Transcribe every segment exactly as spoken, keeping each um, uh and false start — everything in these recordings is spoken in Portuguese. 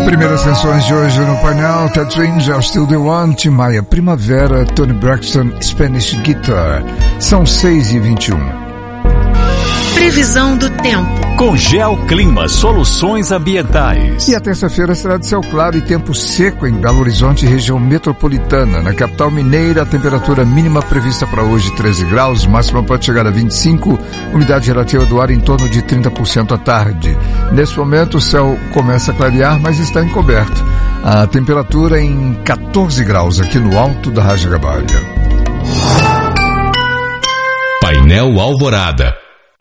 Primeiras canções de hoje no painel: Ted Dreams, Are Still The One, Tim Maia, Primavera, Tony Braxton, Spanish Guitar. São seis e vinte e um. Previsão do tempo. Com Geoclima Soluções Ambientais. E a terça-feira será de céu claro e tempo seco em Belo Horizonte, região metropolitana. Na capital mineira, a temperatura mínima prevista para hoje treze graus, máxima pode chegar a vinte e cinco, umidade relativa do ar em torno de trinta por cento à tarde. Nesse momento o céu começa a clarear, mas está encoberto. A temperatura em quatorze graus aqui no alto da Raja Gabalha. Painel Alvorada.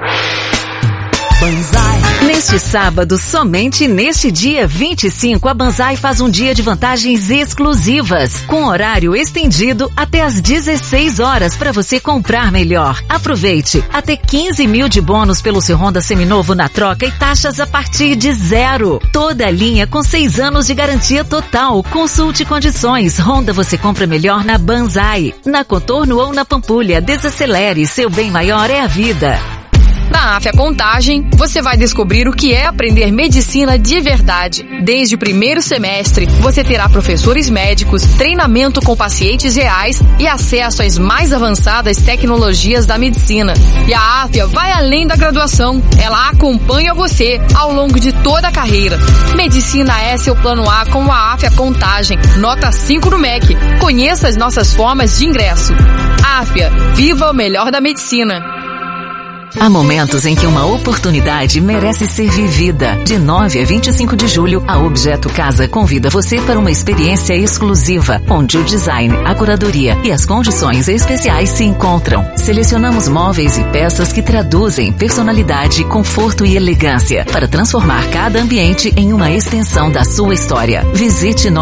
Banzai. Neste sábado, somente neste dia vinte e cinco, a Banzai faz um dia de vantagens exclusivas, com horário estendido até às dezesseis horas para você comprar melhor. Aproveite, até quinze mil de bônus pelo seu Honda seminovo na troca e taxas a partir de zero. Toda a linha com seis anos de garantia total. Consulte condições. Honda você compra melhor na Banzai. Na Contorno ou na Pampulha, desacelere, seu bem maior é a vida. Na Afya Contagem, você vai descobrir o que é aprender medicina de verdade. Desde o primeiro semestre, você terá professores médicos, treinamento com pacientes reais e acesso às mais avançadas tecnologias da medicina. E a Afya vai além da graduação. Ela acompanha você ao longo de toda a carreira. Medicina é seu plano A com a Afya Contagem. Nota cinco no M E C. Conheça as nossas formas de ingresso. Afya, viva o melhor da medicina. Há momentos em que uma oportunidade merece ser vivida. De nove a vinte e cinco de julho, a Objeto Casa convida você para uma experiência exclusiva, onde o design, a curadoria e as condições especiais se encontram. Selecionamos móveis e peças que traduzem personalidade, conforto e elegância, para transformar cada ambiente em uma extensão da sua história. Visite